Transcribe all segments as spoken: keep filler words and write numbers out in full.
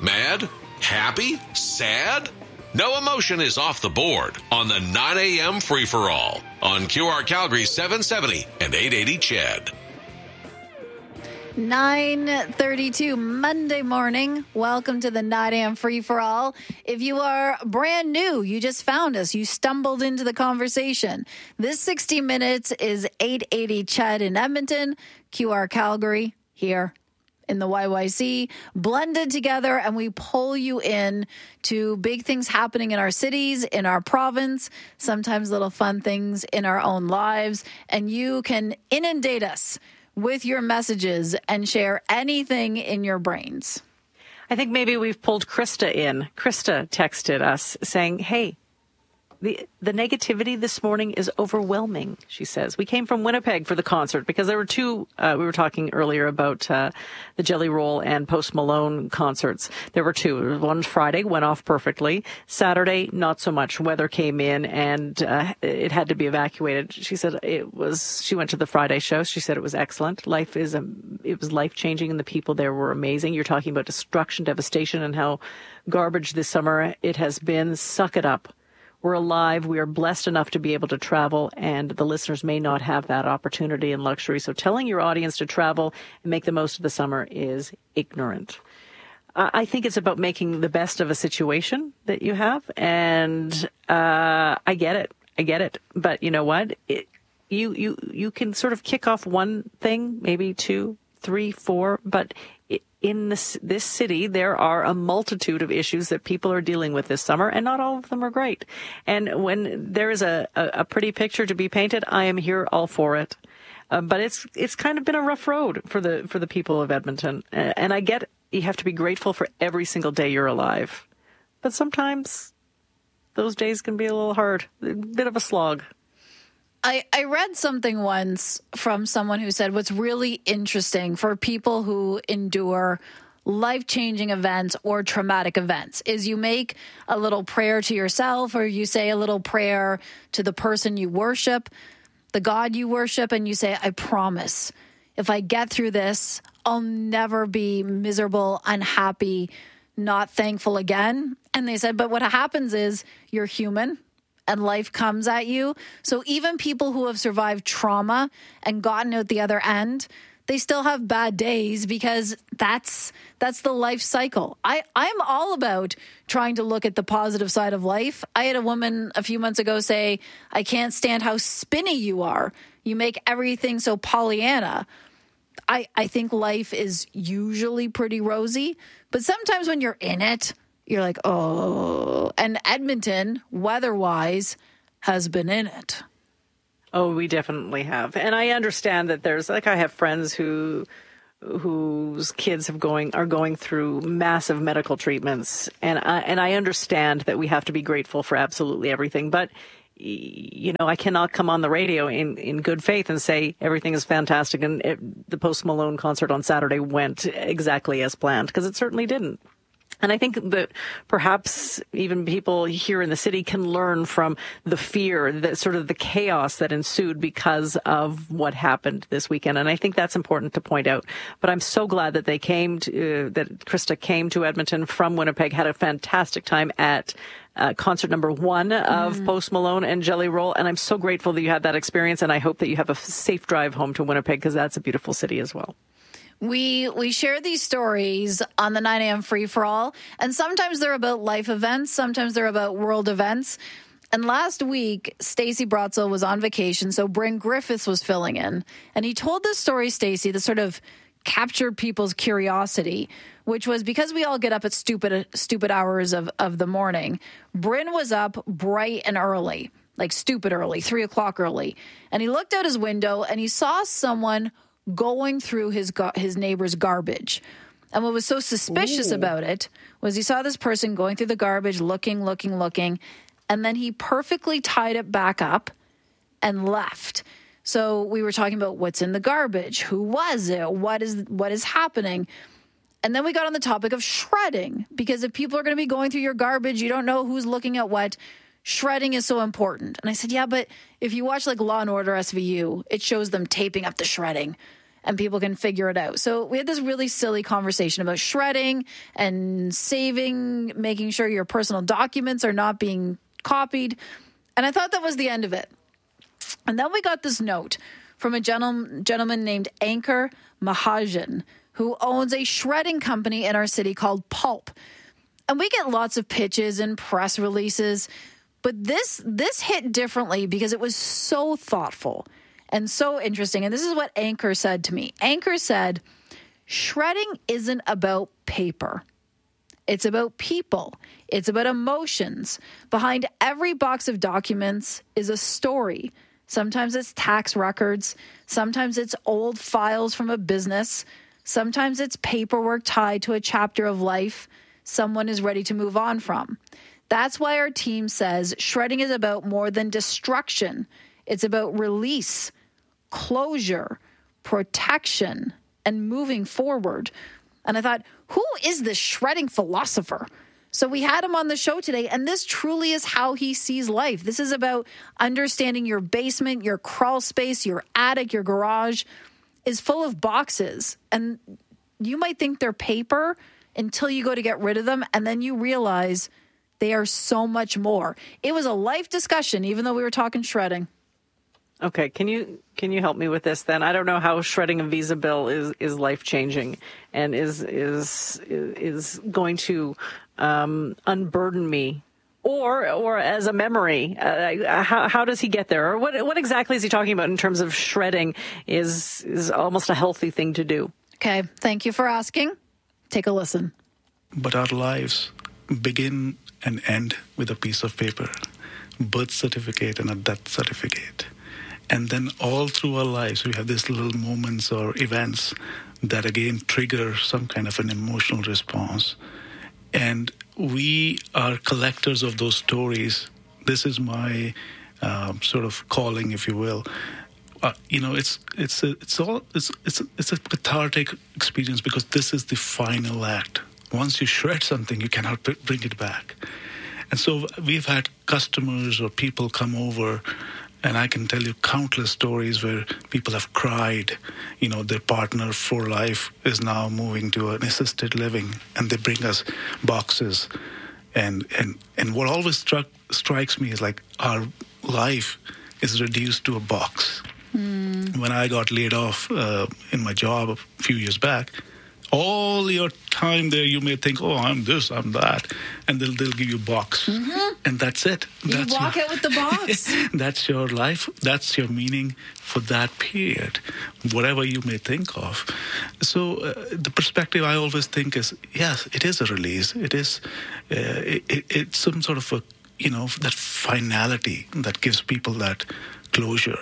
Mad? Happy? Sad? No emotion is off the board on the nine a.m. free-for-all on Q R Calgary seven seventy and eight eighty C H E D. nine thirty-two Monday morning. Welcome to the nine a.m. free-for-all. If you are brand new, you just found us, you stumbled into the conversation. This sixty minutes is eight eighty C H E D in Edmonton, Q R Calgary here in the Y Y C, blended together, and we pull you in to big things happening in our cities, in our province, sometimes little fun things in our own lives, and you can inundate us with your messages and share anything in your brains. I think maybe we've pulled Krista in. Krista texted us saying, hey, the the negativity this morning is overwhelming, she says. We came from Winnipeg for the concert because there were two, uh, we were talking earlier about uh, the Jelly Roll and Post Malone concerts. There were two. One Friday went off perfectly. Saturday, not so much. Weather came in and uh, it had to be evacuated. She said it was, she went to the Friday show. She said it was excellent. Life is, um, it was life-changing and the people there were amazing. You're talking about destruction, devastation, and how garbage this summer it has been. Suck it up. We're alive. We are blessed enough to be able to travel, and the listeners may not have that opportunity and luxury. So telling your audience to travel and make the most of the summer is ignorant. I think it's about making the best of a situation that you have, and uh, I get it. I get it. But you know what? It, you, you, you can sort of kick off one thing, maybe two, three, four, but it, in this, this city, there are a multitude of issues that people are dealing with this summer, and not all of them are great. And when there is a, a, a pretty picture to be painted, I am here all for it. Uh, but it's it's kind of been a rough road for the for the people of Edmonton. Uh, and I get you have to be grateful for every single day you're alive. But sometimes those days can be a little hard, a bit of a slog. I, I read something once from someone who said what's really interesting for people who endure life-changing events or traumatic events is you make a little prayer to yourself, or you say a little prayer to the person you worship, the God you worship, and you say, I promise, if I get through this, I'll never be miserable, unhappy, not thankful again. And they said, but what happens is you're human. And life comes at you. So even people who have survived trauma and gotten out the other end, they still have bad days because that's that's the life cycle. I, I'm all about trying to look at the positive side of life. I had a woman a few months ago say, I can't stand how spinny you are. You make everything so Pollyanna. I, I think life is usually pretty rosy, but sometimes when you're in it, you're like, oh, and Edmonton, weather-wise, has been in it. Oh, we definitely have. And I understand that there's, like, I have friends who whose kids have going are going through massive medical treatments. And I, and I understand that we have to be grateful for absolutely everything. But, you know, I cannot come on the radio in, in good faith and say everything is fantastic and it, the Post Malone concert on Saturday went exactly as planned, because it certainly didn't. And I think that perhaps even people here in the city can learn from the fear, that sort of the chaos that ensued because of what happened this weekend. And I think that's important to point out. But I'm so glad that they came to, uh, that Krista came to Edmonton from Winnipeg, had a fantastic time at uh, concert number one of mm. Post Malone and Jelly Roll. And I'm so grateful that you had that experience. And I hope that you have a safe drive home to Winnipeg, because that's a beautiful city as well. We we share these stories on the nine a.m. free-for-all, and sometimes they're about life events, sometimes they're about world events. And last week, Stacey Brotzel was on vacation, so Bryn Griffiths was filling in. And he told this story, Stacey, that sort of captured people's curiosity, which was because we all get up at stupid stupid hours of, of the morning. Bryn was up bright and early, like stupid early, three o'clock early. And he looked out his window, and he saw someone going through his his neighbor's garbage. And what was so suspicious Ooh. about it was he saw this person going through the garbage, looking, looking, looking, and then he perfectly tied it back up and left. So we were talking about what's in the garbage, who was it, what is what is happening. And then we got on the topic of shredding, because if people are going to be going through your garbage, you don't know who's looking at what. Shredding is so important. And I said, yeah, but if you watch like Law and Order S V U, it shows them taping up the shredding. and people can figure it out. So we had this really silly conversation about shredding and saving, making sure your personal documents are not being copied. And I thought that was the end of it. And then we got this note from a gentleman, gentleman named Ankur Mahajan, who owns a shredding company in our city called Pulp. And we get lots of pitches and press releases, but this this hit differently because it was so thoughtful and so interesting. And this is what Ankur said to me. Ankur said, shredding isn't about paper. It's about people. It's about emotions. Behind every box of documents is a story. Sometimes it's tax records. Sometimes it's old files from a business. Sometimes it's paperwork tied to a chapter of life someone is ready to move on from. That's why our team says shredding is about more than destruction. It's about release, closure, protection, and moving forward. And I thought, who is this shredding philosopher? So we had him on the show today, and this truly is how he sees life. This is about understanding your basement, your crawl space, your attic, your garage is full of boxes. And you might think they're paper until you go to get rid of them, and then you realize they are so much more. It was a life discussion, even though we were talking shredding. Okay, can you can you help me with this then? I don't know how shredding a Visa bill is, is life changing and is is is going to um, unburden me, or or as a memory. Uh, how how does he get there, or what what exactly is he talking about in terms of shredding is is almost a healthy thing to do? Okay, thank you for asking. Take a listen. But our lives begin and end with a piece of paper, birth certificate and a death certificate. And then all through our lives, we have these little moments or events that again trigger some kind of an emotional response. And we are collectors of those stories. This is my uh, sort of calling, if you will. Uh, you know, it's it's a, it's all it's it's it's a cathartic experience because this is the final act. Once you shred something, you cannot bring it back. And so we've had customers or people come over, and I can tell you countless stories where people have cried. You know, their partner for life is now moving to an assisted living, and they bring us boxes. And and, and what always struck, strikes me is like our life is reduced to a box. Mm. When I got laid off uh, in my job a few years back, all your time there, you may think, oh, I'm this, I'm that. And they'll, they'll give you a box. Mm-hmm. And that's it. You that's walk your, out with the box. That's your life. That's your meaning for that period, whatever you may think of. So uh, the perspective I always think is, yes, it is a release. It is, uh, it, it, it's some sort of a, you know, that finality that gives people that closure.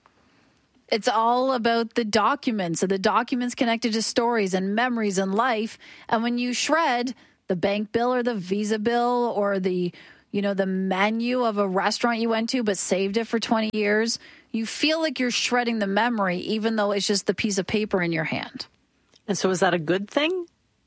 It's all about the documents, and the documents connected to stories and memories and life. And when you shred the bank bill or the Visa bill or the, you know, the menu of a restaurant you went to but saved it for twenty years, you feel like you're shredding the memory, even though it's just the piece of paper in your hand. And so is that a good thing?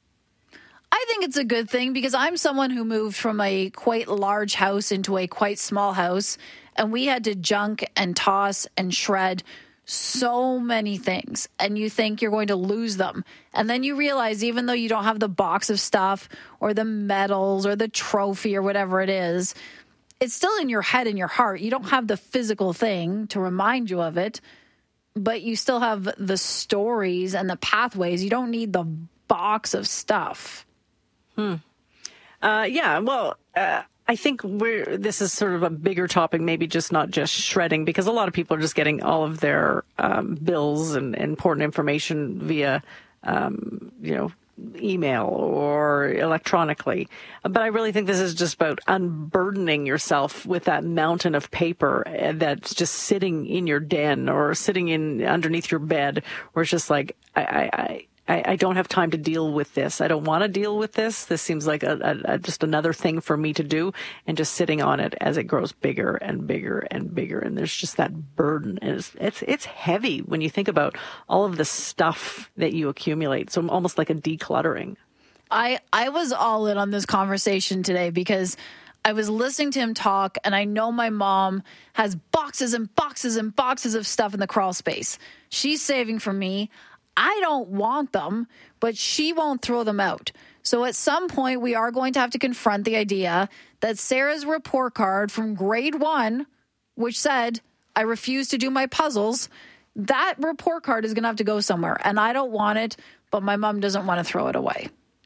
I think it's a good thing because I'm someone who moved from a quite large house into a quite small house, and we had to junk and toss and shred so many things, and you think you're going to lose them. And then you realize, even though you don't have the box of stuff or the medals or the trophy or whatever it is, it's still in your head and your heart. You don't have the physical thing to remind you of it, but you still have the stories and the pathways. You don't need the box of stuff. Hmm. Uh, yeah, well, uh, I think we're, this is sort of a bigger topic, maybe just not just shredding, because a lot of people are just getting all of their um, bills and, and important information via, um, you know, email or electronically. But I really think this is just about unburdening yourself with that mountain of paper that's just sitting in your den or sitting in underneath your bed, where it's just like, I, I, I I, I don't have time to deal with this. I don't want to deal with this. This seems like a, a, a, just another thing for me to do, and just sitting on it as it grows bigger and bigger and bigger. And there's just that burden. And it's, it's, it's heavy when you think about all of the stuff that you accumulate. So almost like a decluttering. I, I was all in on this conversation today because I was listening to him talk, and I know my mom has boxes and boxes and boxes of stuff in the crawl space. She's saving for me. I don't want them, but she won't throw them out. So at some point, we are going to have to confront the idea that Sarah's report card from grade one, which said, I refuse to do my puzzles, that report card is going to have to go somewhere. And I don't want it, but my mom doesn't want to throw it away.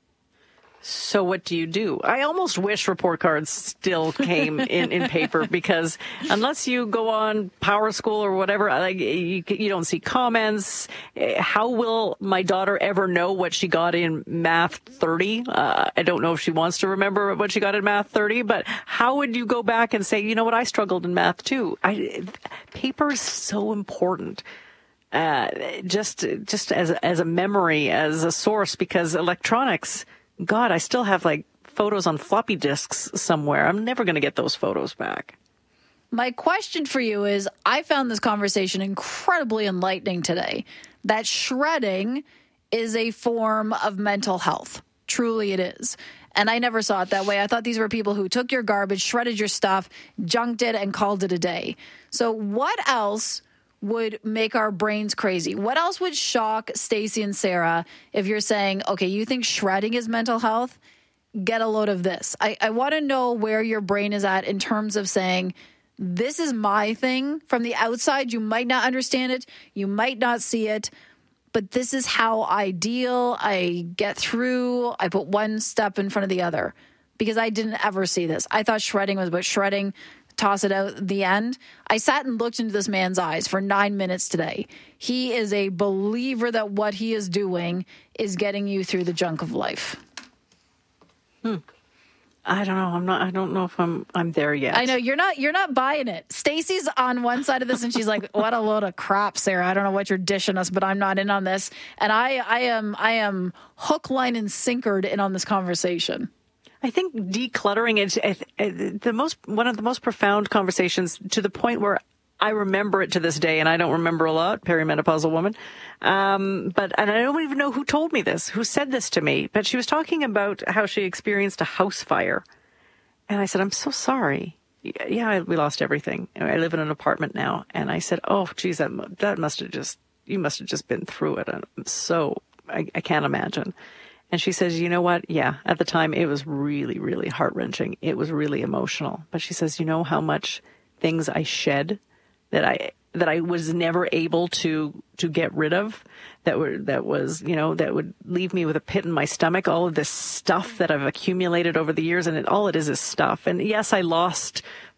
So what do you do? I almost wish report cards still came in, in paper, because unless you go on Power School or whatever, like you, you don't see comments. How will my daughter ever know what she got in Math thirty? Uh, I don't know if she wants to remember what she got in Math thirty, but how would you go back and say, you know what, I struggled in Math too? I, paper is so important. Uh, just, just as, as a memory, as a source, because electronics, God, I still have like photos on floppy disks somewhere. I'm never going to get those photos back. My question for you is, I found this conversation incredibly enlightening today, that shredding is a form of mental health. Truly it is. And I never saw it that way. I thought these were people who took your garbage, shredded your stuff, junked it, and called it a day. So what else would make our brains crazy? What else would shock Stacey and Sarah if you're saying, okay, you think shredding is mental health? Get a load of this. I, I want to know where your brain is at in terms of saying, this is my thing. From the outside, you might not understand it. You might not see it. But this is how I deal. I get through. I put one step in front of the other. Because I didn't ever see this. I thought shredding was about shredding, toss it out at the end. I sat and looked into this man's eyes for nine minutes today. He is a believer that what he is doing is getting you through the junk of life. Hmm. I don't know. I'm not, I don't know if I'm, I'm there yet. I know you're not, you're not buying it. Stacey's on one side of this and she's like, what a load of crap, Sarah. I don't know what you're dishing us, but I'm not in on this. And I, I am, I am hook, line, and sinkered in on this conversation. I think decluttering is the most, one of the most profound conversations, to the point where I remember it to this day, and I don't remember a lot, perimenopausal woman. Um, but, and I don't even know who told me this, who said this to me, but she was talking about how she experienced a house fire. And I said, I'm so sorry. Yeah, we lost everything. I live in an apartment now. And I said, oh, geez, that, that must have just, you must have just been through it. And I'm so, I, I can't imagine. And she says, you know what? Yeah, at the time it was really, really heart-wrenching. It was really emotional. But she says, you know how much things I shed that I that I was never able to to get rid of, that were that was, you know, that would leave me with a pit in my stomach, all of this stuff that I've accumulated over the years, and it, all it is is stuff. And yes, I lost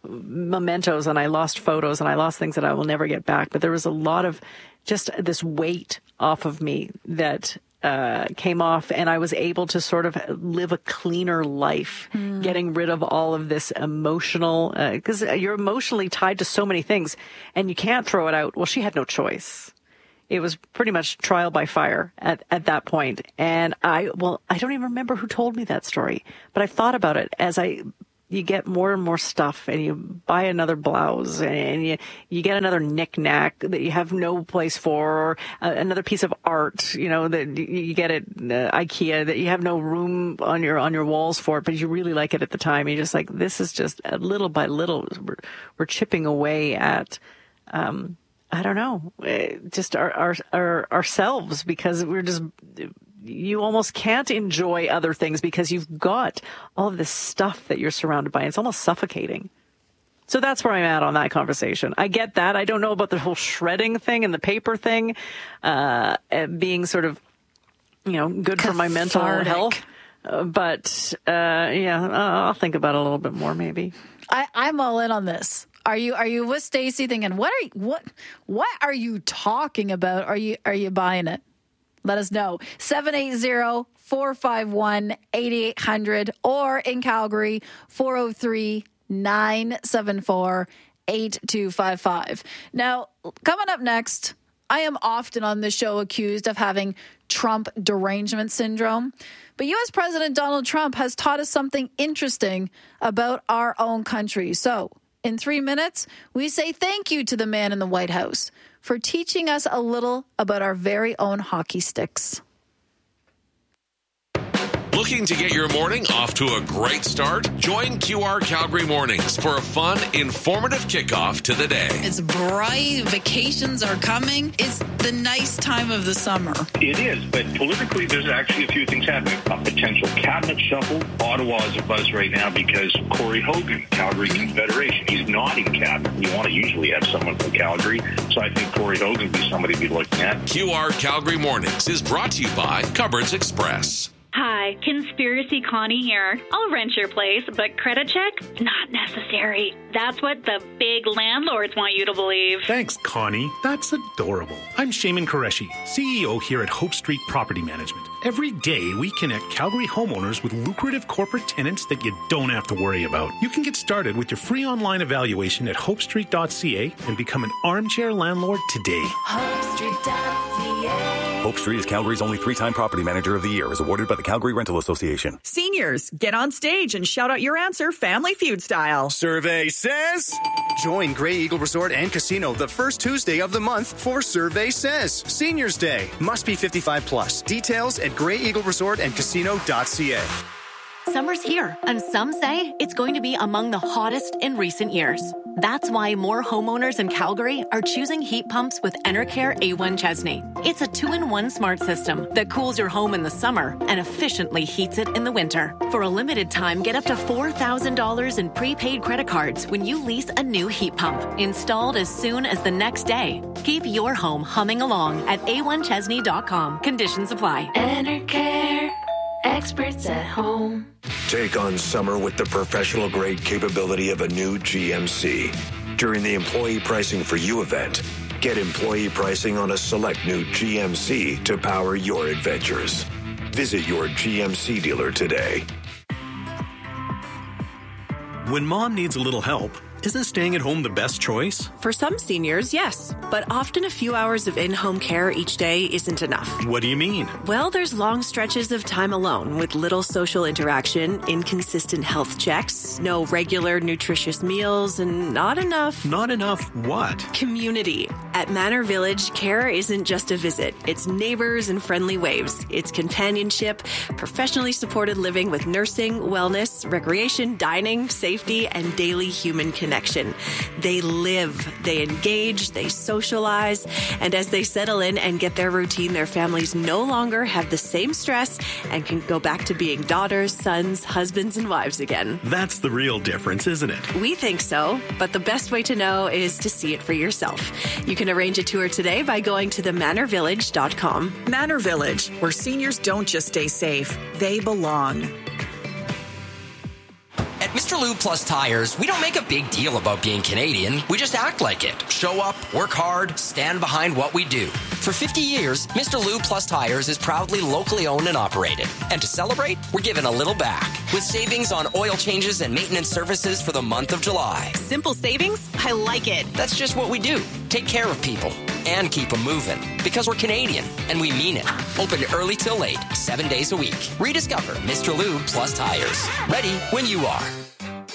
mementos and I lost photos and I lost things that I will never get back, but there was a lot of just this weight off of me that Uh, came off, and I was able to sort of live a cleaner life, mm. getting rid of all of this emotional, because uh, you're emotionally tied to so many things, and you can't throw it out. Well, she had no choice. It was pretty much trial by fire at, at that point. And I, well, I don't even remember who told me that story, but I've thought about it as I, you get more and more stuff, and you buy another blouse, and you, you get another knick-knack that you have no place for, or uh, another piece of art, you know, that you get at uh, IKEA that you have no room on your, on your walls for it, but you really like it at the time. You're just like, this is just uh, little by little, we're, we're chipping away at, um, I don't know, just our, our, our, ourselves, because we're just, you almost can't enjoy other things because you've got all of this stuff that you're surrounded by. It's almost suffocating. So that's where I'm at on that conversation. I get that. I don't know about the whole shredding thing and the paper thing, uh, being sort of, you know, good Cathartic. For my mental health. Uh, but, uh, yeah, I'll think about it a little bit more maybe. I, I'm all in on this. Are you, are you with Stacey thinking, what are you, what, what are you talking about? Are you, are you buying it? Let us know. seven eight zero, four five one, eight eight hundred or in Calgary, four oh three, nine seven four, eight two five five. Now, coming up next, I am often on this show accused of having Trump derangement syndrome. But U S President Donald Trump has taught us something interesting about our own country. So, in three minutes, we say thank you to the man in the White House for teaching us a little about our very own hockey sticks. Looking to get your morning off to a great start? Join Q R Calgary Mornings for a fun, informative kickoff to the day. It's bright. Vacations are coming. It's the nice time of the summer. It is, but politically, there's actually a few things happening. A potential cabinet shuffle. Ottawa is a buzz right now because Corey Hogan, Calgary Confederation, he's not in cabinet. You want to usually have someone from Calgary, so I think Corey Hogan would be somebody to be looking at. Q R Calgary Mornings is brought to you by Cupboards Express. Hi, Conspiracy Connie here. I'll rent your place, but credit check? Not necessary. That's what the big landlords want you to believe. Thanks, Connie. That's adorable. I'm Shaman Qureshi, C E O here at Hope Street Property Management. Every day, we connect Calgary homeowners with lucrative corporate tenants that you don't have to worry about. You can get started with your free online evaluation at hope street dot c a and become an armchair landlord today. hope street dot c a Hope Street is Calgary's only three-time Property Manager of the Year, is awarded by the Calgary Rental Association. Seniors, get on stage and shout out your answer Family Feud style. Survey says... Join Grey Eagle Resort and Casino the first Tuesday of the month for Survey Says. Seniors Day. Must be fifty-five plus. Details at grey eagle resort and casino dot c a. Summer's here, and some say it's going to be among the hottest in recent years. That's why more homeowners in Calgary are choosing heat pumps with Enercare A one Chesney. It's a two-in-one smart system that cools your home in the summer and efficiently heats it in the winter. For a limited time, get up to four thousand dollars in prepaid credit cards when you lease a new heat pump, installed as soon as the next day. Keep your home humming along at a one chesney dot com. Conditions apply. Enercare. Experts at home. Take on summer with the professional-grade capability of a new G M C. During the Employee Pricing for You event, get employee pricing on a select new G M C to power your adventures. Visit your G M C dealer today. When mom needs a little help, isn't staying at home the best choice? For some seniors, yes. But often a few hours of in-home care each day isn't enough. What do you mean? Well, there's long stretches of time alone with little social interaction, inconsistent health checks, no regular nutritious meals, and not enough... Not enough what? Community. At Manor Village, care isn't just a visit. It's neighbors and friendly waves. It's companionship, professionally supported living with nursing, wellness, recreation, dining, safety, and daily human connection. They live, they engage, they socialize, and as they settle in and get their routine, their families no longer have the same stress and can go back to being daughters, sons, husbands, and wives again. That's the real difference, isn't it? We think so, but the best way to know is to see it for yourself. You can arrange a tour today by going to the manor village dot com. Manor Village, where seniors don't just stay safe, they belong. At Mister Lube Plus Tires, we don't make a big deal about being Canadian. We just act like it. Show up, work hard, stand behind what we do. For fifty years, Mister Lube Plus Tires is proudly locally owned and operated. And to celebrate, we're giving a little back with savings on oil changes and maintenance services for the month of July. Simple savings? I like it. That's just what we do. Take care of people and keep them moving. Because we're Canadian, and we mean it. Open early till late, seven days a week. Rediscover Mister Lube Plus Tires. Ready when you are.